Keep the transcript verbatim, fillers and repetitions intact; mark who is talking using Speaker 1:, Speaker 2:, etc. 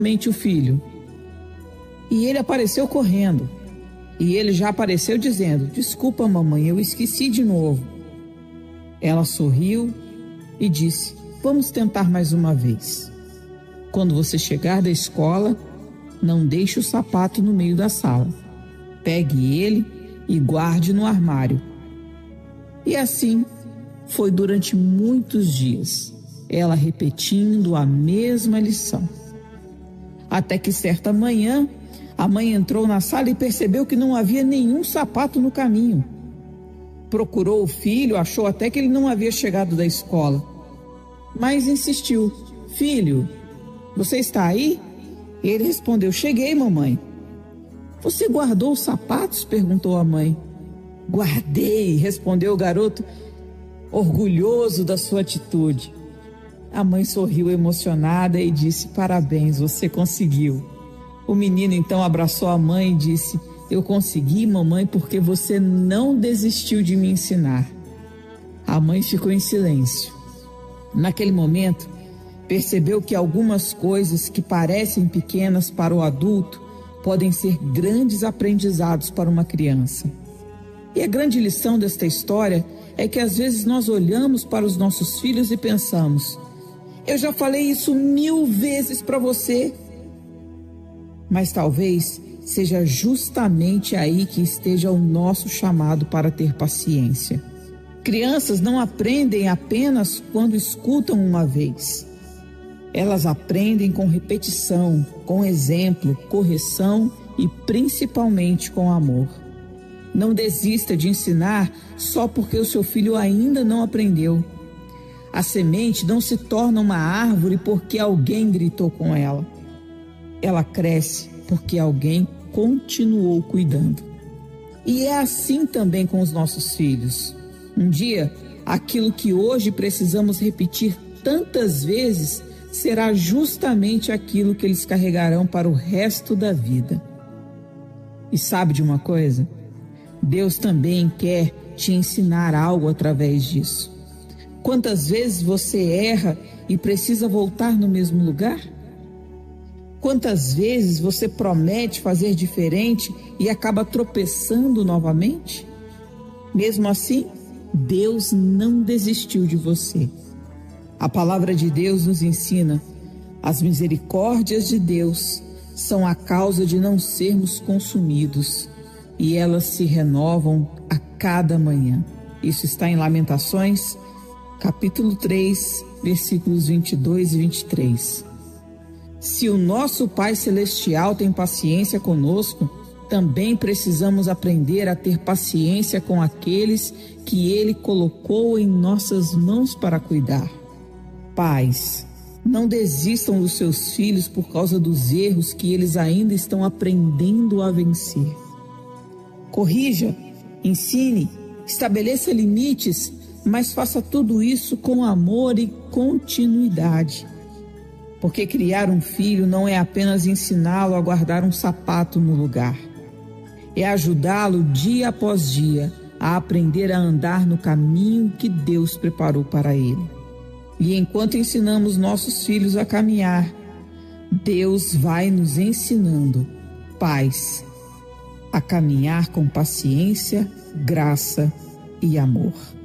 Speaker 1: mente o filho. E ele apareceu correndo. E ele já apareceu dizendo: desculpa, mamãe, eu esqueci de novo. Ela sorriu e disse: vamos tentar mais uma vez. Quando você chegar da escola, não deixe o sapato no meio da sala. Pegue ele e guarde no armário. E assim foi durante muitos dias, ela repetindo a mesma lição. Até que certa manhã, a mãe entrou na sala e percebeu que não havia nenhum sapato no caminho. Procurou o filho, achou até que ele não havia chegado da escola. Mas insistiu: filho, você está aí? Ele respondeu: cheguei, mamãe. Você guardou os sapatos? Perguntou a mãe. Guardei, respondeu o garoto, orgulhoso da sua atitude. A mãe sorriu emocionada e disse: parabéns, você conseguiu. O menino então abraçou a mãe e disse: eu consegui, mamãe, porque você não desistiu de me ensinar. A mãe ficou em silêncio. Naquele momento, percebeu que algumas coisas que parecem pequenas para o adulto podem ser grandes aprendizados para uma criança. E a grande lição desta história é que às vezes nós olhamos para os nossos filhos e pensamos: eu já falei isso mil vezes para você. Mas talvez seja justamente aí que esteja o nosso chamado para ter paciência. Crianças não aprendem apenas quando escutam uma vez. Elas aprendem com repetição, com exemplo, correção e principalmente com amor. Não desista de ensinar só porque o seu filho ainda não aprendeu. A semente não se torna uma árvore porque alguém gritou com ela. Ela cresce porque alguém continuou cuidando. E é assim também com os nossos filhos. Um dia, aquilo que hoje precisamos repetir tantas vezes será justamente aquilo que eles carregarão para o resto da vida. E sabe de uma coisa? Deus também quer te ensinar algo através disso. Quantas vezes você erra e precisa voltar no mesmo lugar? Quantas vezes você promete fazer diferente e acaba tropeçando novamente? Mesmo assim, Deus não desistiu de você. A palavra de Deus nos ensina: as misericórdias de Deus são a causa de não sermos consumidos, e elas se renovam a cada manhã. Isso está em Lamentações, capítulo três, versículos vinte e dois e vinte e três. Se o nosso Pai Celestial tem paciência conosco, também precisamos aprender a ter paciência com aqueles que Ele colocou em nossas mãos para cuidar. Pais, não desistam dos seus filhos por causa dos erros que eles ainda estão aprendendo a vencer. Corrija, ensine, estabeleça limites, mas faça tudo isso com amor e continuidade. Porque criar um filho não é apenas ensiná-lo a guardar um sapato no lugar. É ajudá-lo dia após dia a aprender a andar no caminho que Deus preparou para ele. E enquanto ensinamos nossos filhos a caminhar, Deus vai nos ensinando, pais, a caminhar com paciência, graça e amor.